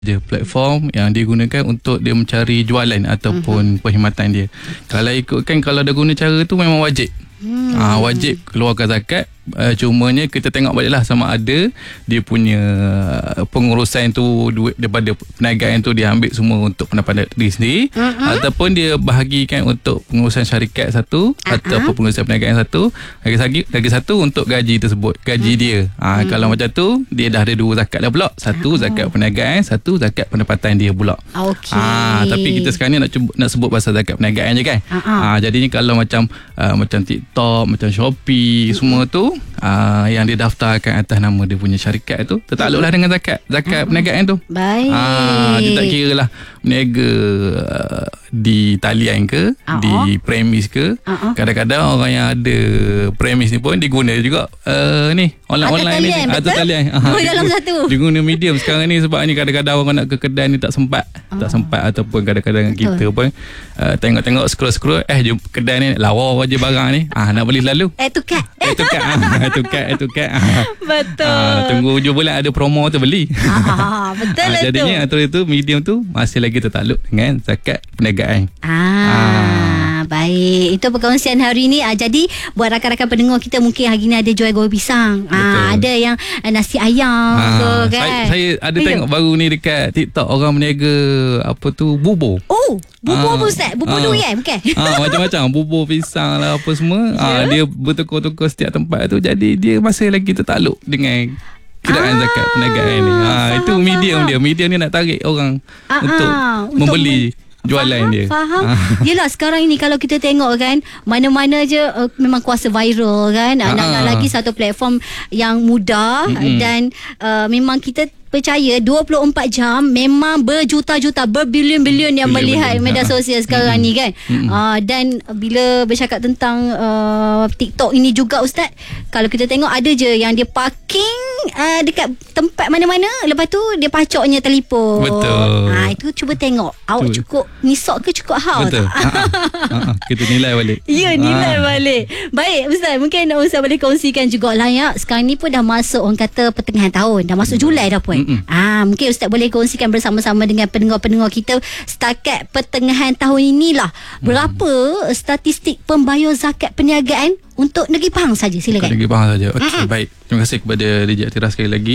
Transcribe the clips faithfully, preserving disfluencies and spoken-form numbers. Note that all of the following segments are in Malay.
je platform yang digunakan untuk dia mencari jualan ataupun uh-huh. perkhidmatan dia. Kalau ikutkan, kalau dia guna cara tu memang wajib. Hmm. Ha, wajib keluarkan zakat. Uh, cumanya kita tengok baliklah sama ada dia punya pengurusan tu, duit daripada perniagaan tu dia ambil semua untuk pendapatan diri sendiri, uh-huh. ataupun dia bahagikan untuk pengurusan syarikat satu, uh-huh. ataupun pengurusan perniagaan satu, lagi, lagi satu untuk gaji tersebut, gaji uh-huh. dia. Ha, uh-huh. Kalau macam tu dia dah ada dua zakat dah pula. Satu uh-huh. zakat perniagaan, satu zakat pendapatan dia pula. Okay. Ha, tapi kita sekarang ni nak, cuba, nak sebut pasal zakat perniagaan je kan. Uh-huh. Ha, jadinya kalau macam uh, macam TikTok, macam Shopee, uh-huh. semua tu Uh, yang dia daftarkan atas nama dia punya syarikat tu tertakluklah dengan zakat zakat uh-huh. perniagaan tu. Baik. Uh, dia tak kira lah berniaga uh, di talian ke, uh-huh. di premis ke. Uh-huh. Kadang-kadang orang yang ada premis ni pun dia guna juga uh, ni online-online talian, ni atau talian. Oh, uh, dalam satu. Dia guna medium sekarang ni sebab ni kadang-kadang orang nak ke kedai ni tak sempat. Uh-huh. Tak sempat ataupun kadang-kadang betul. Kita pun uh, tengok-tengok scroll-scroll eh jumpa kedai ni lawa je barang ni. Ah nak beli lalu. Eh tukar. Eh tukar. Tukar, tukar. Betul. Ah, tunggu hujung bulan ada promo tu beli. Ah, betul lah ah, jadinya tu. Antara itu medium tu masih lagi tertakluk dengan zakat perniagaan. Ah, ah. Baik. Itu perkongsian hari ni. Ah, jadi buat rakan-rakan pendengar kita mungkin hari ni ada jual goreng pisang. Ah, ada yang nasi ayam ah, ke kan. Saya, saya ada Ayuh. tengok baru ni dekat TikTok orang berniaga apa tu bubur. Oh, bubur apa ah, Ustaz? Bubur ah, durian bukan? Ah, macam-macam bubur pisang lah apa semua. Yeah. Ah, dia bertukar-tukar setiap tempat tu, jadi dia masih lagi tertakluk dengan kiraan ah, zakat perniagaan ni. Ha, itu medium faham. dia. Medium ni nak tarik orang ah, untuk, ah, untuk membeli jualan faham, dia. Faham. Ah. Yelah sekarang ini kalau kita tengok kan, mana-mana je uh, memang kuasa viral kan. Ah. Nak-nak lagi satu platform yang mudah mm-hmm. dan uh, memang kita percaya dua puluh empat jam memang berjuta-juta, berbilion-bilion yang Bilion, melihat media sosial sekarang mm-hmm. ni kan. Mm-hmm. Uh, dan bila bercakap tentang uh, TikTok ini juga Ustaz, kalau kita tengok ada je yang dia parking uh, dekat tempat mana-mana, lepas tu dia pacoknya telefon. Betul. Ha, itu cuba tengok awak Betul. cukup nisok ke cukup hal Betul. tak? Ha-ha. Kita nilai balik. Ya, nilai ha. balik. Baik Ustaz, mungkin Ustaz boleh kongsikan jugalah ya. Sekarang ni pun dah masuk orang kata pertengahan tahun, dah masuk Julai dah pun. Mm-mm. Ah, mungkin Ustaz boleh kongsikan bersama-sama dengan pendengar-pendengar kita setakat pertengahan tahun inilah, berapa mm. statistik pembayar zakat perniagaan untuk negeri Pahang saja? Silakan. Negeri Pahang saja. Okey, mm-hmm. baik. Terima kasih kepada D J Atira sekali lagi.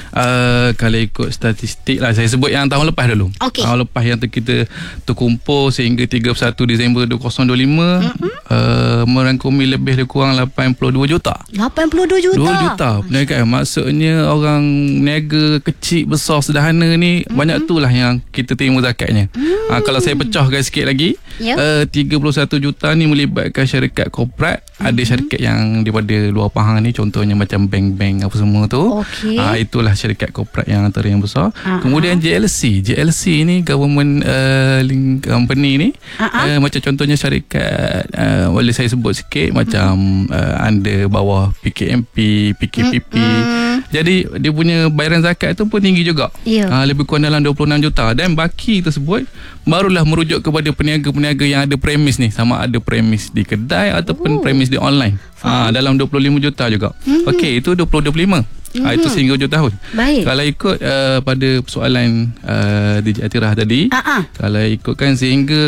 Uh, kalau ikut statistik lah, saya sebut yang tahun lepas dulu. Okay. Tahun lepas yang kita terkumpul sehingga tiga puluh satu Disember dua ribu dua puluh lima, mm-hmm. uh, merangkumi lebih lebih kurang lapan puluh dua juta. lapan puluh dua juta. dua juta perniagaan. Maksudnya orang niaga kecil, besar, sederhana ni, mm-hmm. banyak tu lah yang kita terima zakatnya. Mm. Uh, kalau saya pecahkan sikit lagi, yep. uh, tiga puluh satu juta ni melibatkan syarikat korporat. Mm-hmm. Ada syarikat yang daripada luar Pahang ni, contohnya macam bank-bank apa semua tu. Okay. Uh, itulah syarikat korporat yang antara yang besar. Uh-huh. Kemudian J L C. J L C ni government uh, link company ni. Uh-huh. Uh, macam contohnya syarikat, uh, boleh saya sebut sikit, uh-huh. macam uh, under bawah P K M P, P K P P. Uh-huh. Jadi dia punya bayaran zakat tu pun tinggi juga. Yeah. Uh, lebih kurang dalam dua puluh enam juta. Dan baki tersebut barulah merujuk kepada peniaga-peniaga yang ada premis ni. Sama ada premis di kedai ataupun oh. premis di online. Ah, dalam dua puluh lima juta juga. Mm-hmm. Okey, itu dua puluh dua puluh lima. Mm-hmm. Ah, itu sehingga hujung tahun. Baik. Kalau ikut uh, pada persoalan uh, D J Atira tadi, uh-huh. kalau ikutkan sehingga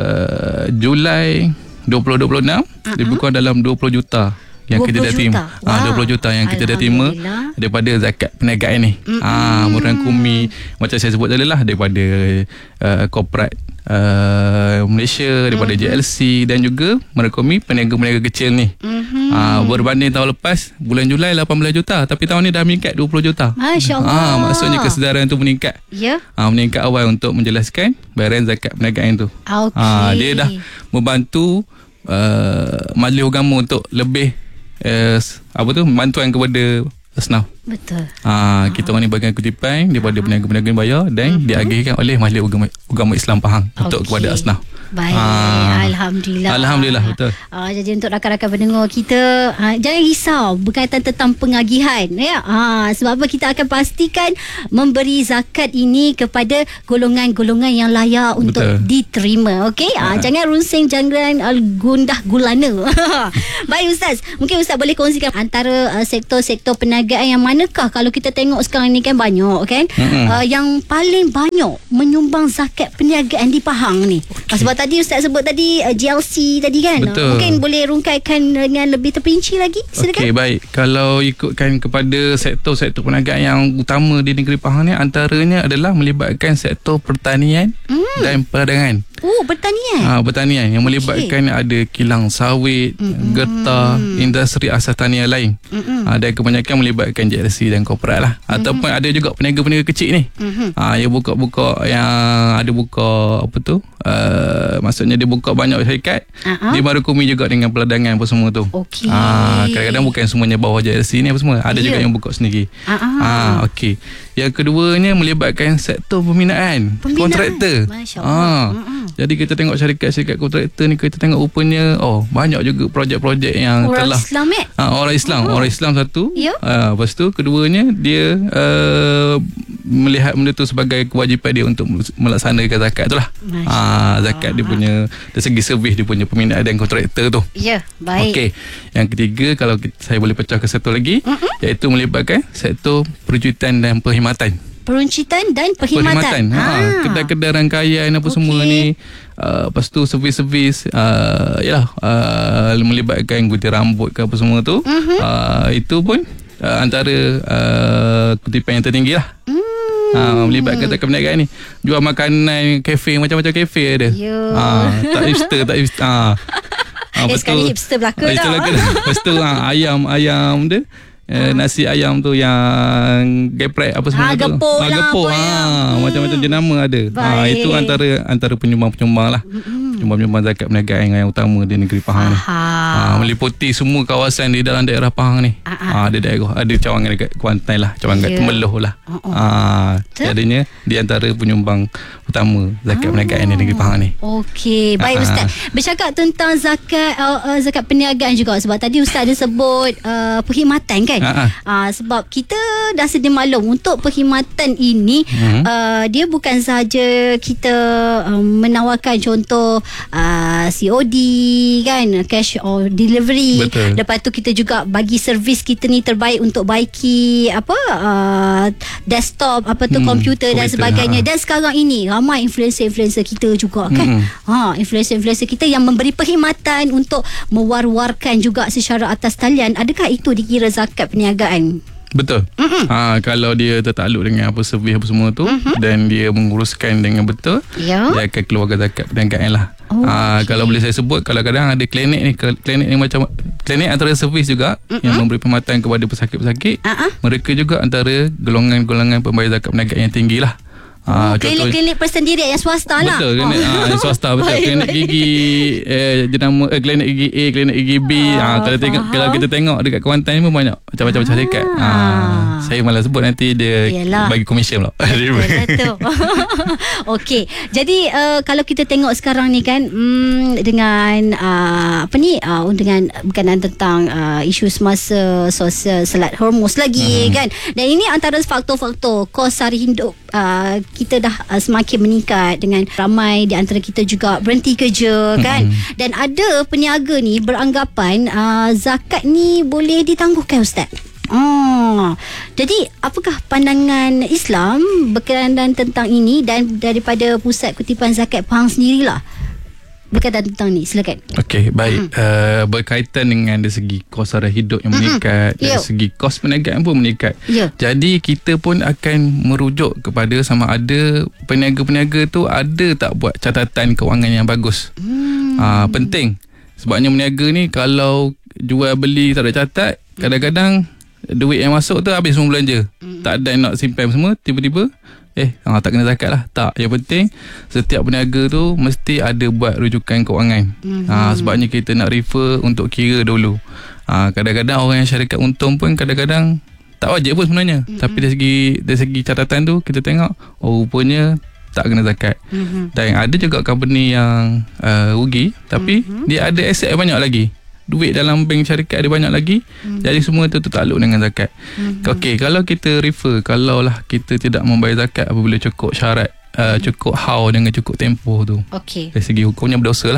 uh, Julai dua ribu dua puluh enam, uh-huh. lebih kurang dalam dua puluh juta yang kita dah terima. Wow. Ah, dua puluh juta yang kita dah terima daripada zakat perniagaan ni. Mm-hmm. Ah, merangkumi macam saya sebut tadi lah, daripada uh, korporat uh, Malaysia, daripada mm-hmm. J L C, dan juga merangkumi peniaga-peniaga kecil ni. Mm-hmm. Ah, berbanding tahun lepas bulan Julai lapan belas juta, tapi tahun ni dah meningkat dua puluh juta. Masya-Allah. Ah, maksudnya kesedaran tu meningkat. Ya. Yeah. Ah, meningkat awal untuk menjelaskan bayaran zakat perniagaan tu. Okay. Ah, dia dah membantu uh, majlis agama untuk lebih Uh, apa tu bantuan kepada asnaf. Betul. Ah, kita orang ni bagian kutipan daripada uh-huh. peniaga-peniaga bayar dan uh-huh. diagihkan oleh Majlis Agama, Agama Islam Pahang okay. untuk kepada asnaf. Baik, ah. Alhamdulillah. Alhamdulillah, betul. Ah, jadi untuk rakan-rakan pendengar kita, ah, jangan risau berkaitan tentang pengagihan, ya. Ah, sebab apa, kita akan pastikan memberi zakat ini kepada golongan-golongan yang layak betul. Untuk diterima. Okey, ah, ah. jangan runsing, jangan uh, gundah gulana. Baik Ustaz, mungkin Ustaz boleh kongsikan antara uh, sektor-sektor perniagaan yang manakah kalau kita tengok sekarang ni kan banyak kan mm-hmm. uh, yang paling banyak menyumbang zakat perniagaan di Pahang ni. Okay. Sebab tadi Ustaz sebut tadi uh, G L C tadi kan. Betul. Mungkin boleh rungkaikan dengan lebih terperinci lagi. Silakan. Okey, baik. Kalau ikutkan kepada sektor-sektor perniagaan yang utama di negeri Pahang ni, antaranya adalah melibatkan sektor pertanian mm. dan perdagangan. Oh, pertanian. Ah, pertanian yang melibatkan okay. ada kilang sawit, mm-hmm. getah, industri asas tanian lain. Mm-hmm. Ah, dan kebanyakan melibatkan J L C dan korporat lah. Mm-hmm. Ataupun ada juga peniaga-peniaga kecil ni. Mm-hmm. Ah, yang buka-buka yang ada buka apa tu? Uh, maksudnya dia buka banyak syarikat. Uh-huh. Dia merukumi juga dengan perdagangan apa semua tu. Okay. Ah, kadang-kadang bukan semuanya bawah J L C ni apa semua. Ada yeah. juga yang buka sendiri. Uh-huh. Ah, okey. Yang keduanya melibatkan sektor pembinaan, Pembinaan. kontraktor. Ah. Uh-huh. Jadi kita tengok syarikat-syarikat kontraktor ni, kita tengok rupanya oh banyak juga projek-projek yang orang telah Islam, eh? ha, orang Islam, oh. orang Islam satu. Yeah. Ha, lepas tu keduanya dia uh, melihat benda tu sebagai kewajipan dia untuk melaksanakan zakat tu lah. Ha, zakat dia punya dari segi servis dia punya pembinaan dan kontraktor tu. Ya, yeah, baik. Okey. Yang ketiga kalau kita, saya boleh pecah ke satu lagi, mm-hmm. iaitu melibatkan sektor perwujudan dan perkhidmatan. Peruncitan dan perkhidmatan. Perkhidmatan. Ha. Kedai-kedai rangkaian apa okay. semua ni. Uh, lepas tu servis-servis uh, yalah, uh, melibatkan gunting rambut ke apa semua tu. Uh-huh. Uh, itu pun uh, antara uh, kutipan yang tertinggi lah. Hmm. Uh, melibatkan zakat perniagaan ni. Jual makanan, kafe, macam-macam kafe ada. Uh, tak hipster, tak hipster. Uh. Uh, eh, sekali hipster belaka dah. Lepas tu uh, ayam-ayam dia. Eh, nasi ayam tu yang geprek apa semua ha, tu. Gepuk ha, lah. Gepuk. Ha, hmm. Macam-macam jenama ada. Ha, itu antara antara penyumbang-penyumbang lah. Hmm. Penyumbang-penyumbang zakat perniagaan yang utama di negeri Pahang ni. Ha, meliputi semua kawasan di dalam daerah Pahang ni. Ha, ada daerah, ada cawangan dekat Kuantan lah, cawangan yeah. Temeloh lah. Ha, jadinya di antara penyumbang utama zakat oh. perniagaan di negeri Pahang ni. Okey, baik ha. Ustaz. Bercakap tentang zakat uh, uh, zakat perniagaan juga, sebab tadi Ustaz ada sebut uh, perkhidmatan kan. Uh, sebab kita dah sedia maklum untuk perkhidmatan ini uh-huh. uh, dia bukan sahaja kita um, menawarkan contoh uh, C O D kan, cash or delivery. Betul. Lepas tu kita juga bagi servis kita ni terbaik untuk baiki apa uh, desktop apa tu hmm, komputer dan sebagainya. Ha. Dan sekarang ini ramai influencer-influencer kita juga kan. Hmm. Ha, influencer-influencer kita yang memberi perkhidmatan untuk mewar-warkan juga secara atas talian. Adakah itu dikira zakat perniagaan? Betul. Ha, kalau dia tertakluk dengan apa servis apa semua tu uh-huh. dan dia menguruskan dengan betul, yeah. dia akan keluarkan zakat perniagaan lah. Oh, ha, okay. Kalau boleh saya sebut, kadang-kadang ada klinik ni, klinik ni macam klinik antara servis juga uh-huh. yang memberi perkhidmatan kepada pesakit-pesakit. Uh-huh. Mereka juga antara golongan-golongan pembayar zakat perniagaan yang tinggi lah. Oh, klinik-klinik persendirian yang swasta lah. Betul, klinik oh. ah, swasta betul. Baik, klinik baik. gigi eh jenama eh, klinik gigi A, klinik gigi B. Oh, ah, kalau tengok kalau kita tengok dekat Kuantan ni pun banyak macam-macam ah. syarikat. Ah, saya malah sebut nanti dia Yalah. bagi komisen pula. Betul. Okey. Jadi uh, kalau kita tengok sekarang ni kan hmm, dengan uh, apa ni uh, dengan berkenaan tentang uh, isu semasa sosial Selat Hormuz lagi hmm. kan. Dan ini antara faktor-faktor kos sari hidup uh, kita dah uh, semakin meningkat dengan ramai di antara kita juga berhenti kerja kan. Mm-hmm. Dan ada peniaga ni beranggapan uh, zakat ni boleh ditangguhkan Ustaz. Oh, jadi apakah pandangan Islam berkenaan tentang ini dan daripada Pusat Kutipan Zakat Pahang sendirilah berkaitan tentang ni, silakan. Okey, baik. Mm. Uh, berkaitan dengan dari segi kos sara hidup yang meningkat, mm-hmm. dari Yo. segi kos perniagaan pun meningkat. Yeah. Jadi kita pun akan merujuk kepada sama ada peniaga-peniaga tu ada tak buat catatan kewangan yang bagus. Mm. Uh, penting. Sebabnya peniaga ni kalau jual beli tak ada catat, mm. kadang-kadang duit yang masuk tu habis semua belanja. Mm. Tak ada nak simpan semua, tiba-tiba Eh, ah, tak kena zakat lah. Tak, yang penting setiap peniaga tu mesti ada buat rujukan kewangan. Mm-hmm. ah, Sebabnya kita nak refer untuk kira dulu. ah, Kadang-kadang orang yang syarikat untung pun kadang-kadang tak wajib pun sebenarnya. Mm-hmm. Tapi dari segi, dari segi catatan tu kita tengok, oh rupanya tak kena zakat. Mm-hmm. Dan ada juga company yang uh, rugi, tapi mm-hmm. dia ada aset banyak lagi, duit dalam bank syarikat ada banyak lagi. hmm. Jadi semua itu tertakluk dengan zakat. hmm. Okey, kalau kita refer, kalaulah kita tidak membayar zakat apabila cukup syarat, uh, cukup haul dengan cukup tempoh tu, okay. dari segi hukumnya berdosa lah.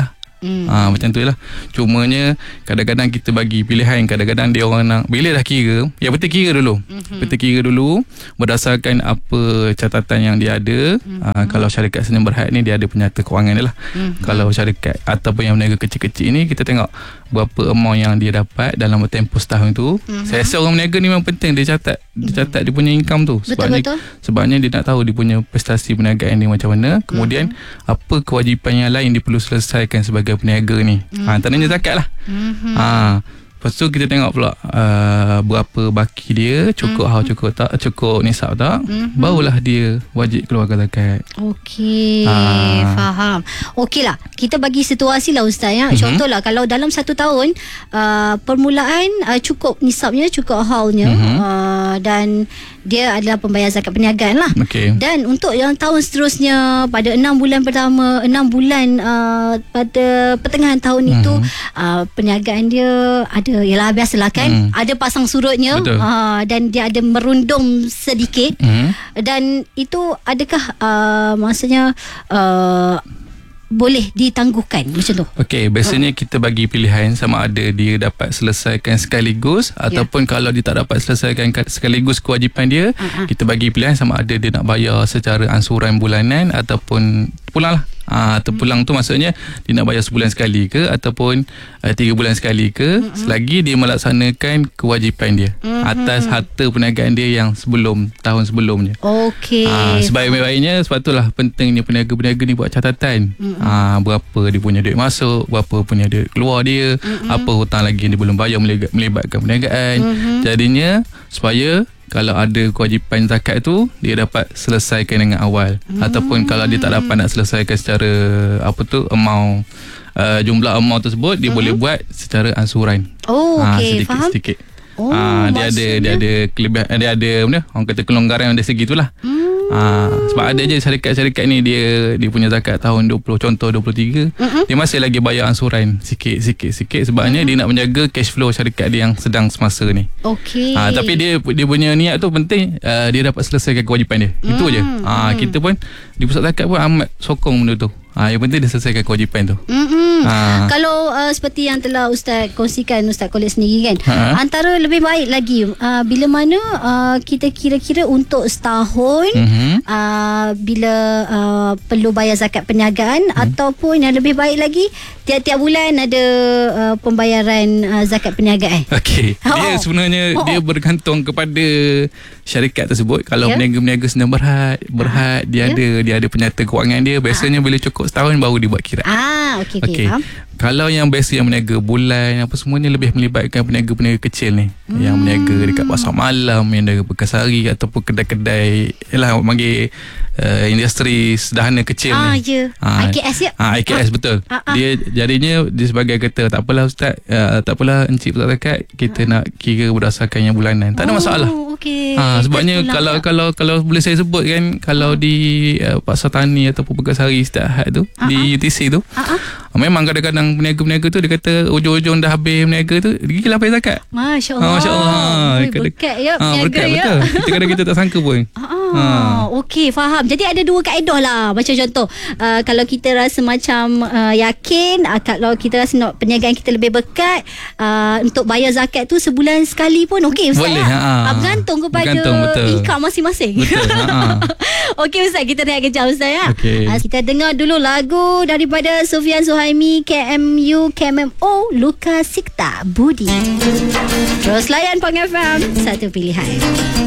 hmm. ha, macam tu lah. Cumanya kadang-kadang kita bagi pilihan, kadang-kadang dia orang nak, bila dah kira, ya betul kira dulu hmm. betul kira dulu berdasarkan apa catatan yang dia ada. hmm. ha, Kalau syarikat senyum berhad ni dia ada penyata kewangan dia lah. hmm. Kalau syarikat ataupun yang berniaga kecil-kecil ni, kita tengok berapa amount yang dia dapat dalam tempoh setahun tu. hmm. Saya rasa orang berniaga ni memang penting dia catat, dia catat dia punya income tu. Sebabnya, betul, betul. sebabnya dia nak tahu dia punya prestasi perniagaan dia macam mana. Kemudian mm-hmm. apa kewajipan yang lain dia perlu selesaikan sebagai peniaga ni. mm-hmm. ha, Tandanya zakat lah. mm-hmm. ha, Lepas tu kita tengok pula uh, berapa baki dia, cukup mm-hmm. how cukup tak, cukup nisab tak, mm-hmm. barulah dia wajib keluarkan zakat. Okey, ha. faham. Okey lah, kita bagi situasi lah Ustaz ya. Mm-hmm. Contohlah kalau dalam satu tahun uh, permulaan uh, cukup nisabnya, cukup haulnya, mm-hmm. uh, dan dia adalah pembayar zakat perniagaan lah. Okay. Dan untuk yang tahun seterusnya, pada enam bulan pertama, enam bulan uh, pada pertengahan tahun mm-hmm. itu uh, perniagaan dia ada, yalah biasalah kan, mm. ada pasang surutnya, uh, dan dia ada merundum sedikit. mm. Dan itu adakah uh, maksudnya uh, boleh ditangguhkan macam tu? Okey, biasanya uh. kita bagi pilihan sama ada dia dapat selesaikan sekaligus, yeah. ataupun kalau dia tak dapat selesaikan sekaligus kewajipan dia, uh-huh. kita bagi pilihan sama ada dia nak bayar secara ansuran bulanan ataupun pulang lah. Ha, terpulang tu maksudnya dia nak bayar sebulan sekali ke ataupun uh, tiga bulan sekali ke, mm-hmm. selagi dia melaksanakan kewajipan dia mm-hmm. atas harta perniagaan dia yang sebelum tahun sebelumnya. Okey. Ha, sebaik-baiknya, sebab itulah pentingnya peniaga-peniaga ni buat catatan. Mm-hmm. Ha, berapa dia punya duit masuk, berapa punya duit keluar dia, mm-hmm. apa hutang lagi yang dia belum bayar melibatkan perniagaan. Mm-hmm. Jadinya supaya kalau ada kewajipan zakat tu dia dapat selesaikan dengan awal. hmm. Ataupun kalau dia tak dapat nak selesaikan secara apa tu amount, uh, jumlah amount tersebut, dia hmm. boleh buat secara ansuran. Oh ha, okey, sedikit, faham. Sedikit. Oh, ha, dia ada dia ada kelebihan, dia ada mana orang kata kelonggaran dari segi itulah. Hmm. Ha, sebab ada je syarikat-syarikat ni dia dia punya zakat tahun dua puluh, contoh dua puluh tiga, uh-huh. dia masih lagi bayar ansuran sikit-sikit-sikit sebabnya uh-huh. dia nak menjaga cash flow syarikat dia yang sedang semasa ni. Okey. Ha, tapi dia dia punya niat tu penting, uh, dia dapat selesaikan kewajipan dia. Hmm. Itu je. Ha, kita pun di pusat zakat pun amat sokong benda tu. Ha, yang penting dia selesaikan kewajipan tu. Mm-hmm. Ha. Kalau uh, seperti yang telah Ustaz kongsikan, Ustaz Khalid sendiri kan, ha? antara lebih baik lagi uh, bila mana uh, kita kira-kira untuk setahun, mm-hmm. uh, bila uh, perlu bayar zakat perniagaan, mm. ataupun yang lebih baik lagi tiap-tiap bulan ada uh, pembayaran uh, zakat perniagaan. Okey. Oh. Dia sebenarnya oh. dia bergantung kepada syarikat tersebut. Kalau yeah. peniaga-peniaga senang berhad, berhad dia yeah. ada dia ada penyata kewangan dia, biasanya ha. bila cukup setahun baru dia buat kira. Ah, okey okey. Okay. Kalau yang biasa yang berniaga bulan apa semuanya lebih melibatkan peniaga-peniaga kecil ni, hmm. yang berniaga dekat pasar malam, yang berniaga Pekasari ataupun kedai-kedai, yalah panggil uh, industri sederhana kecil ah, ni. Ya. Ah, I K S ya. Ah, I K S ah. betul. Ah, ah. Dia jadinya dia sebagai kata tak apalah ustaz, uh, tak apalah encik pusat zakat, kita ah. nak kira berdasarkan yang bulanan. Tak ada oh, masalah. Okey. Ha, sebabnya kalau lah. kalau kalau boleh saya sebut kan, kalau ah. di uh, Pasar Tani ataupun Pekasari Setiap Ahad tu, ah, di U T C tu, ah, ah. memang kadang-kadang peniaga-peniaga tu dia kata ujung-ujung dah habis berniaga tu, dia pergi lapar zakat. Masya-Allah. Ha, Masya-Allah. Ui, berkat ya ha, berniaga berkat, ya. Betul. Kita kadang kita tak sangka pun. Ah, ha. Okey, faham. Jadi ada dua kaedah lah. Macam contoh, uh, kalau kita rasa macam uh, yakin, uh, kalau kita rasa nak perniagaan kita lebih berkat, uh, untuk bayar zakat tu sebulan sekali pun okey Ustaz. Boleh. Ha. Uh, bergantung kepada bergantung, income masing-masing. Betul. Ha. Okey Ustaz, kita rehat kejap Ustaz ya. Okay. Uh, kita dengar dulu lagu daripada Sufian Suhaimi, K M U K M M O, Luka Sikta Budi. Terus layan Pang F M, satu pilihan.